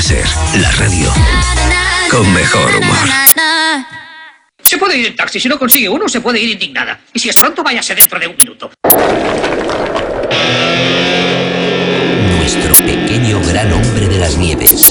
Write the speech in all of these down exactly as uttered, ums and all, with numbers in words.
Ser, la radio con mejor humor. Se puede ir en taxi, si no consigue uno, se puede ir indignada. Y si es pronto, váyase dentro de un minuto. Nuestro pequeño gran hombre de las nieves.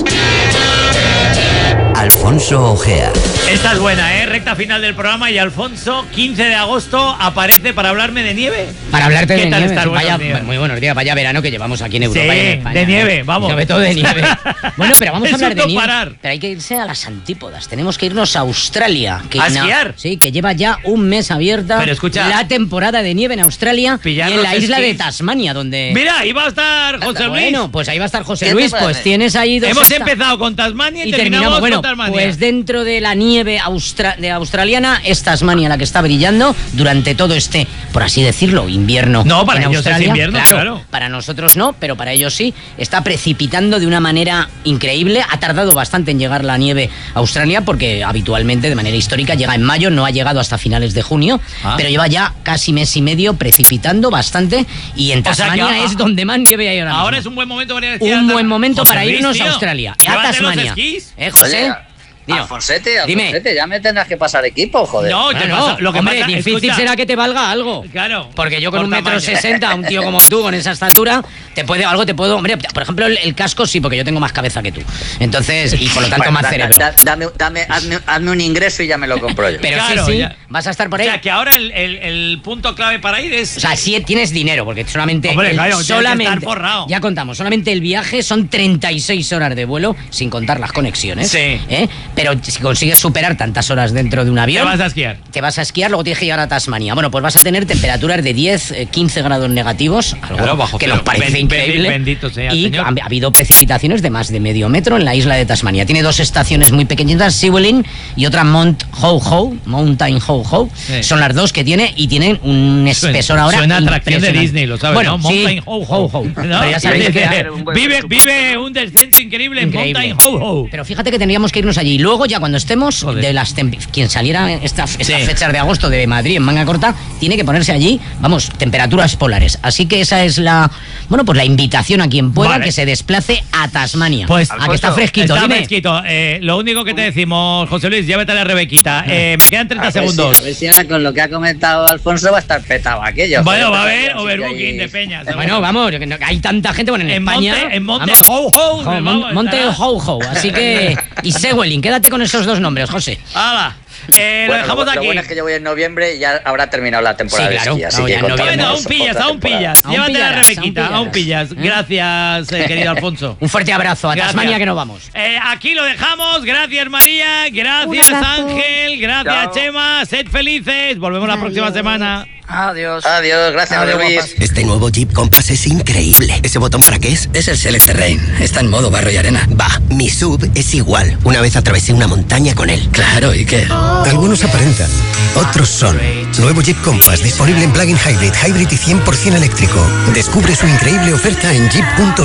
Alfonso Ojea. Esta es buena, ¿eh? Recta final del programa y Alfonso, quince de agosto, aparece para hablarme de nieve. Para hablarte de tal nieve. estás? Vaya, Buenos días. muy buenos días, vaya verano que llevamos aquí en Europa Sí, y en España. de nieve, ¿eh? vamos. Sobre todo de nieve. Bueno, pero vamos a Es hablar un de no nieve. parar. Pero hay que irse a las antípodas. Tenemos que irnos a Australia. Que ¿A ina- esquiar? Sí, que lleva ya un mes abierta Pero escucha, la temporada de nieve en Australia y pillar en los la isla esquís. de Tasmania, donde... Mira, ahí va a estar José Luis. Bueno, pues ahí va a estar José ¿Qué te Luis. parece? Pues tienes ahí dos... Hemos esta- empezado con Tasmania y, Y terminamos, terminamos, bueno, con Tasmania. pues dentro de la nieve austra- de australiana es Tasmania la que está brillando durante todo este, por así decirlo, invierno. No, para en ellos es Australia. invierno, claro. Para nosotros no, pero para ellos sí. Está precipitando de una manera increíble. Ha tardado bastante en llegar la nieve a Australia porque habitualmente, de manera histórica, llega en mayo, no ha llegado hasta finales de junio, Ah. pero lleva ya casi mes y medio precipitando bastante y en O sea que Tasmania a- es donde más nieve hay ahora mismo. Ahora es un buen momento para ir a esquiar Un a Tas- buen momento José para Luis, irnos tío, a Australia, a llévate los Tasmania. esquís. ¿Eh, José? Oye, Dilo. Alfonsete, Dime. Alfonsete, ya me tendrás que pasar equipo, joder. No, te Bueno, pasa- lo que hombre, pasa, difícil escucha, será que te valga algo. Claro. Porque yo con por un metro tamaño. sesenta, un tío como tú, con esa estatura, te puede, algo te puedo, hombre, por ejemplo, el, el casco sí, porque yo tengo más cabeza que tú. Entonces, y por lo tanto Bueno, más da- cerebro. da- dame, dame, hazme, hazme un ingreso y ya me lo compro yo. Pero Claro, sí, sí, ya. vas a estar por O ahí. sea, que ahora el, el- el punto clave para ir es... O sea, sí tienes dinero, porque solamente. Hombre, el- claro, tienes que solamente estar forrado. Ya contamos, solamente el viaje son treinta y seis horas de vuelo, sin contar las conexiones. Sí. ¿eh? Pero si consigues superar tantas horas dentro de un te avión. vas a esquiar. Te vas a esquiar, luego tienes que llegar a Tasmania. Bueno, pues vas a tener temperaturas de diez, eh, quince grados negativos, algo Claro, bajo que cero. nos parece Ben- increíble. bendito sea el y Señor. ha, ha habido precipitaciones de más de medio metro en la isla de Tasmania. Tiene dos estaciones muy pequeñitas, Sewelin y otra Mount Ho Ho, Mountain Ho Ho. Sí. Son las dos que tiene y tienen un espesor ahora Suena atracción de impresionante. Disney, lo sabes, bueno, ¿no? sí, Mountain Ho Ho. Ho. ¿No? Pero ya sabéis que Era un buen vive, presupuesto. vive un descenso increíble, Increíble. en Mountain Ho Ho. Pero fíjate que tendríamos que irnos allí. Luego, ya cuando estemos, Joder. de las temp- quien saliera esta, estas Sí. fechas de agosto de Madrid en manga corta, tiene que ponerse allí, vamos, temperaturas polares. Así que esa es la, bueno, pues la invitación a quien pueda Vale. que se desplace a Tasmania. Pues, a que está fresquito. Está dime. fresquito. Eh, lo único que te decimos, José Luis, llévate a la Rebequita. Eh, me quedan treinta A ver si- segundos. a ver si ahora con lo que ha comentado Alfonso va a estar petado aquello. Bueno, joder, va a pero haber así overbooking que de ahí- peñas. seguro. Bueno, vamos, que no- hay tanta gente, bueno, en, En España. Monte- en Monte vamos. Ho Ho, Jo, vamos, Mon- Monte estará. Ho Ho. Así que. Y Sewelin, quédate con esos dos nombres, José. ¡Hala! Eh, Bueno, lo dejamos lo, aquí. lo bueno es que yo voy en noviembre y ya habrá terminado la temporada Sí, claro, de esquí, así claro, que ya en contamos Bueno, noviembre. aún pillas, otra aún temporada. pillas. Aún Llévate a la pillarás, Rebequita, aún aún pillas. pillarás. ¿Eh? Gracias, eh, querido Alfonso. Un fuerte abrazo a Gracias. Tasmania que nos vamos. Eh, aquí lo dejamos. Gracias, María. Gracias, Un abrazo. Ángel. Gracias, Chao. Chema. Sed felices. Volvemos la Adiós. próxima semana. Adiós. Adiós, gracias, Adiós, Luis. guapas. Este nuevo Jeep Compass es increíble. ¿Ese botón para qué es? Es el Select Terrain. Está en modo barro y arena. Va, mi sub es igual. Una vez atravesé una montaña con él. Claro, ¿y qué? Algunos aparentan, otros son. Nuevo Jeep Compass disponible en plug-in hybrid, hybrid y cien por ciento eléctrico. Descubre su increíble oferta en jeep punto